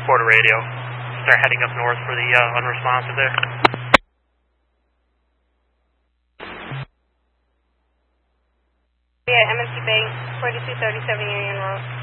report a radio. Start heading up north for the unresponsive there. Yeah, MSC Bay, 4237 Union Road.